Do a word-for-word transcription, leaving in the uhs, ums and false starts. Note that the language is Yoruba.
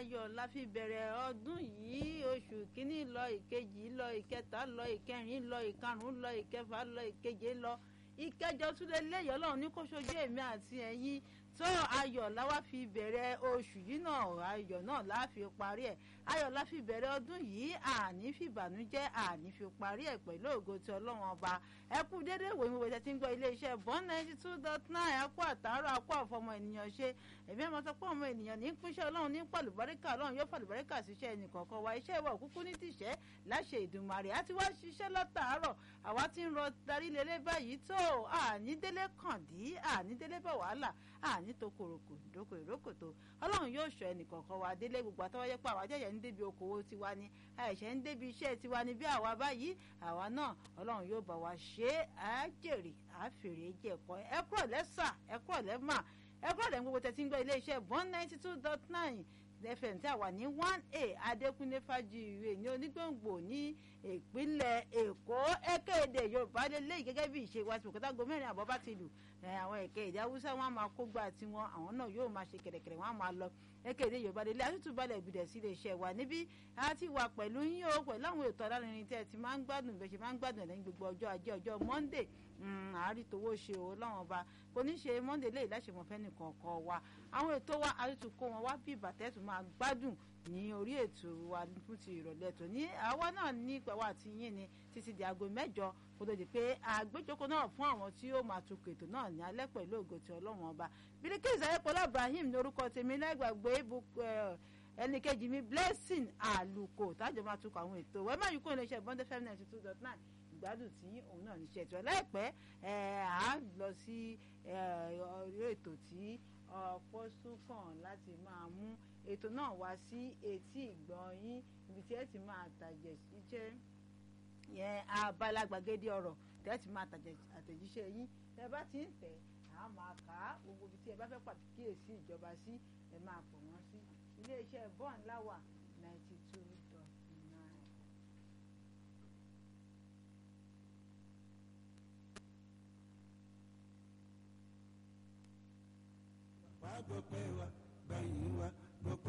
ayọ̀ la fi bẹ̀rẹ̀ ọdún yìí oṣù kínní lọ ìkejì lọ ìkẹta lọ ìkẹrin lọ ìkarùn lọ ìkẹfà lọ ìkeje lọ ìkẹjọ tún lè léyọ̀ Ọlọ́run ní kó ṣojú èmi àti ẹ̀yin tó ayọ̀ la wá fi bẹ̀rẹ̀ oṣù yìí náà ayọ̀ náà la fi parí ẹ̀ ayọ̀ la fi bẹ̀rẹ̀ ọdún yìí àní fi ìbànújẹ́ àní fi parí ẹ̀ pẹ̀lú ògo ti Ọlọ́run ọba ẹ kú dédé ìwòye ìwòye tẹ́tí ń gbọ́ iléeṣẹ́ bond ninety two dot nine ẹ kú àtàárọ̀ akú àfọmọ ènìyàn ṣe èmi ẹ̀ máa sọ pé ọmọ ènìyàn ní pínṣẹ́ Ọlọ́run ní pàlùbáríkà Ọlọ́run yóò pàlùbáríkà síṣẹ́ ẹnìkọ̀ọ̀kan wa iṣẹ́ ìwà òkúkú ní tìṣẹ́ láṣẹ Ìdùmarè àti wá ṣiṣẹ́ látàárọ̀ àwa ti ń rọ darí lélẹ́ báyìí tó ànídélé kàndí ànídélé bá wàhálà àní tó koròkò ìdókò ìrókòtò Ọlọ́run yóò ṣọ́ ẹnìkọ̀ọ̀kan wa délé gbogbo àtọwọ́yẹ́ pé àwa jẹ́jẹ́ ń débi okòwò tiwa ni àìṣẹ́ ń débi iṣẹ́ tiwa ni bí àwa báyìí àwa náà Ọlọ́run yóò bá wa ṣe é àjèrè àfèrè jẹ̀kọ́ ẹ kúrò lẹ́sà ẹ kúrò lẹ́mà ẹ kúrò lẹ́mú gbogbo tẹ̀sí ń gbọ́ iléeṣẹ́ bond ninety two dot nine fm tí a wà ní one a Adékúnlé Fájuyìrè ní Onígbòǹgbò ní ìpínlẹ̀ Èkó ẹ̀kẹ́ èdè Yorùbá lélẹ́yìí gẹ́gẹ́ bí ìṣe wa ti òkúta gómìnà àbọ̀ bá ti lù àwọn ẹ̀kẹ́ èdè Haúsá wọn á máa kó gbà tiwọn àwọn náà yóò máa ṣe kẹ̀rẹ̀kẹ̀rẹ̀ wọn á máa lọ ẹ̀kẹ́ èdè Yorùbá lélẹ́yìí àtúntò balẹ̀ ìbílẹ̀ sí iléeṣẹ́ wa níbí a ti wà pẹ̀lú yín o pẹ̀lú àwọn ètò alárinrin tẹ́ ẹ ti máa ń gbádùn bẹ́ẹ̀ ṣe máa ń gbádùn lẹ́yìn gbogbo ọjọ́ ajé ọjọ́ Monday àárí tówó ṣe o láwọn ọba kò ní ṣe Monday lè láṣẹmọ̀fẹ́ nìkan kan wa àwọn ètò wa a tún kó wọn wá bí ìbàtẹ́ tún máa gbádùn ní orí ètò wa fún ti ìrọ̀lẹ́ tó ní àwa náà ní ìpẹ̀wà àti yín ni títí di aago mẹ́jọ kó tó di pé àgbéjókòó náà fún àwọn tí ó máa tukọ̀ ètò náà ní alẹ́ pẹ̀lú ògo ti Ọlọ́run ọba Bílíkísù Ayépọ̀lá Ibrahim ní orúkọ tèmi láìgbàgbé ẹnìkejì mi Blessing Àlùkò tájọ máa tukọ̀ àwọn ètò wẹ́ẹ́ máa yí kó iléeṣẹ́ Bond F M ninety two dot nine ìgbádùn tí òun náà níṣẹ́ ètò ẹ̀ láìpẹ́ à ń lọ sí orí ètò tí ọ̀pọ̀ súnkàn láti máa mú ètò náà wá sí etí ìgbọ̀n yín ibi tí ẹ ti máa tàjẹ̀ síṣẹ́ yẹn abala gbàgede ọ̀rọ̀ tẹ́ ti máa tàjẹ̀ àtẹ̀jíṣẹ́ yín tẹ́ bá ti ń tẹ̀ á máa kà á gbogbo ibi tí ẹ bá fẹ́ pàkíyèsí ìjọba sí ẹ máa pọ̀ wọ́n sí iléeṣẹ́ bond láwà ninety two dot nine. wàá gbọ́ pé wa gbẹ̀yìn wa gbọ́ pé.